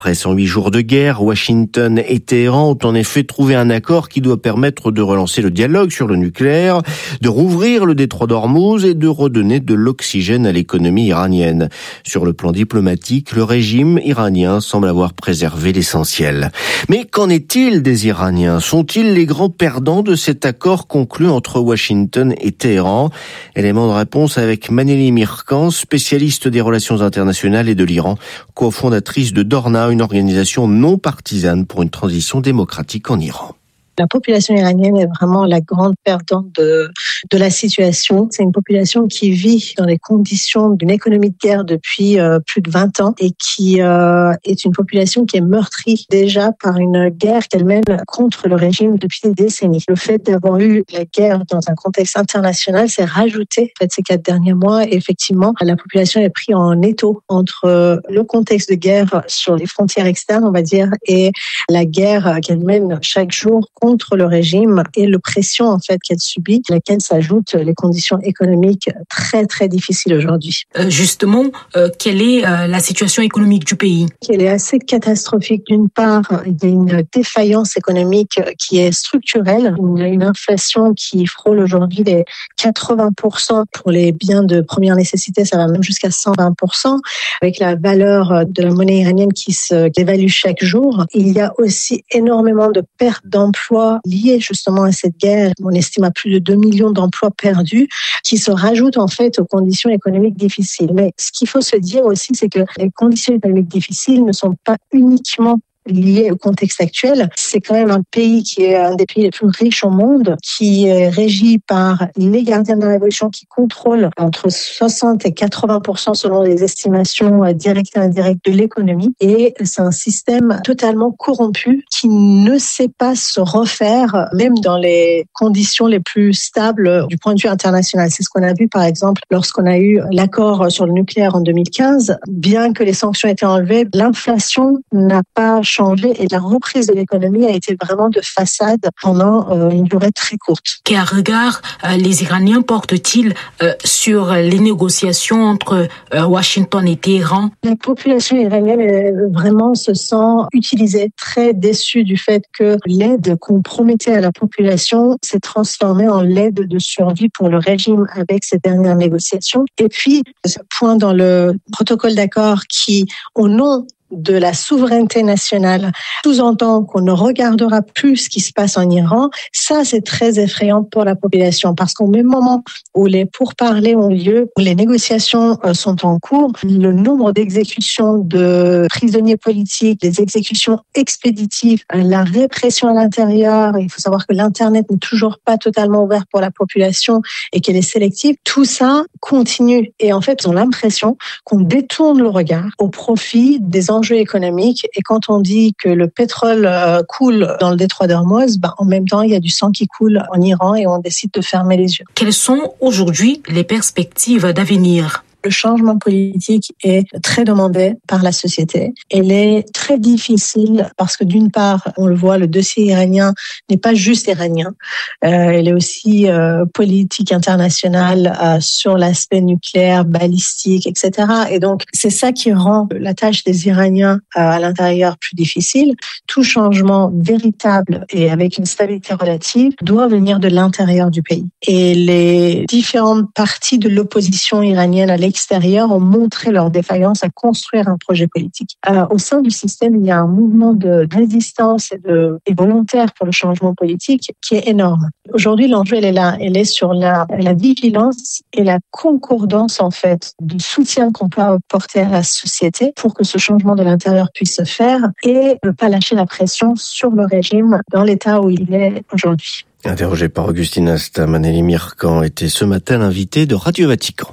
Après 108 jours de guerre, Washington et Téhéran ont en effet trouvé un accord qui doit permettre de relancer le dialogue sur le nucléaire, de rouvrir le détroit d'Ormuz et de redonner de l'oxygène à l'économie iranienne. Sur le plan diplomatique, le régime iranien semble avoir préservé l'essentiel. Mais qu'en est-il des Iraniens ? Sont-ils les grands perdants de cet accord conclu entre Washington et Téhéran ? Élément de réponse avec Maneli Mirkan, spécialiste des relations internationales et de l'Iran, cofondatrice de Dorna, une organisation non partisane pour une transition démocratique en Iran. La population iranienne est vraiment la grande perdante de la situation. C'est une population qui vit dans les conditions d'une économie de guerre depuis plus de 20 ans et qui est une population qui est meurtrie déjà par une guerre qu'elle mène contre le régime depuis des décennies. Le fait d'avoir eu la guerre dans un contexte international s'est rajouté ces 4 derniers mois et effectivement la population est prise en étau entre le contexte de guerre sur les frontières externes, on va dire, et la guerre qu'elle mène chaque jour contre le régime et l'oppression en fait qu'elle subit, à laquelle s'ajoutent les conditions économiques très très difficiles aujourd'hui. Justement, quelle est la situation économique du pays ? Elle est assez catastrophique. D'une part, il y a une défaillance économique qui est structurelle, une inflation qui frôle aujourd'hui les 80% pour les biens de première nécessité, ça va même jusqu'à 120%, avec la valeur de la monnaie iranienne qui se dévalue chaque jour. Il y a aussi énormément de pertes d'emplois liées justement à cette guerre. On estime à plus de 2 millions d'emplois perdus qui se rajoutent en fait aux conditions économiques difficiles. Mais ce qu'il faut se dire aussi, c'est que les conditions économiques difficiles ne sont pas uniquement lié au contexte actuel. C'est quand même un pays qui est un des pays les plus riches au monde, qui est régi par les gardiens de la révolution qui contrôlent entre 60 et 80% selon les estimations directes et indirectes de l'économie. Et c'est un système totalement corrompu qui ne sait pas se refaire, même dans les conditions les plus stables du point de vue international. C'est ce qu'on a vu, par exemple, lorsqu'on a eu l'accord sur le nucléaire en 2015. Bien que les sanctions aient été enlevées, l'inflation n'a pas changé et la reprise de l'économie a été vraiment de façade pendant une durée très courte. Quel regard les Iraniens portent-ils sur les négociations entre Washington et Téhéran ? La population iranienne vraiment se sent utilisée, très déçue du fait que l'aide qu'on promettait à la population s'est transformée en l'aide de survie pour le régime avec ces dernières négociations. Et puis, ce point dans le protocole d'accord qui, au nom de la souveraineté nationale, sous-entend qu'on ne regardera plus ce qui se passe en Iran, ça c'est très effrayant pour la population parce qu'au même moment où les pourparlers ont lieu, où les négociations sont en cours, le nombre d'exécutions de prisonniers politiques, les exécutions expéditives, la répression à l'intérieur, il faut savoir que l'Internet n'est toujours pas totalement ouvert pour la population et qu'elle est sélective, tout ça continue et en fait on a l'impression qu'on détourne le regard au profit des enjeux économiques et quand on dit que le pétrole coule dans le détroit d'Ormuz, en même temps il y a du sang qui coule en Iran et on décide de fermer les yeux. Quelles sont aujourd'hui les perspectives d'avenir ? Le changement politique est très demandé par la société. Elle est très difficile parce que d'une part, on le voit, le dossier iranien n'est pas juste iranien. Elle est aussi politique internationale sur l'aspect nucléaire, balistique, etc. Et donc, c'est ça qui rend la tâche des Iraniens à l'intérieur plus difficile. Tout changement véritable et avec une stabilité relative doit venir de l'intérieur du pays. Et les différentes parties de l'opposition iranienne à l'extérieur ont montré leur défaillance à construire un projet politique. Au sein du système, il y a un mouvement de résistance et volontaire pour le changement politique qui est énorme. Aujourd'hui, l'enjeu, elle est là. Elle est sur la vigilance et la concordance, en fait, du soutien qu'on peut apporter à la société pour que ce changement de l'intérieur puisse se faire et ne pas lâcher la pression sur le régime dans l'état où il est aujourd'hui. Interrogé par Augustine Asta, Maneli Mirkan était ce matin l'invité de Radio Vatican.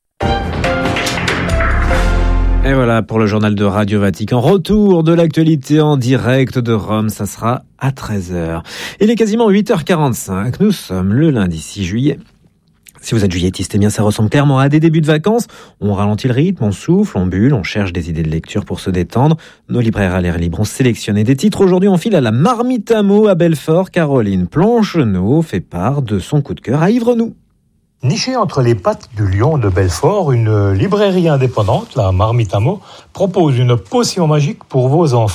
Et voilà pour le journal de Radio Vatican. Retour de l'actualité en direct de Rome, ça sera à 13h. Il est quasiment 8h45, nous sommes le lundi 6 juillet. Si vous êtes juillettiste, eh bien ça ressemble clairement à des débuts de vacances. On ralentit le rythme, on souffle, on bulle, on cherche des idées de lecture pour se détendre. Nos libraires à l'air libre ont sélectionné des titres. Aujourd'hui, on file à la Marmite à mots à Belfort. Caroline Plancheneau fait part de son coup de cœur à Ivre-nous. Nichée entre les pattes du lion de Belfort, une librairie indépendante, la Marmite à mots, propose une potion magique pour vos enfants.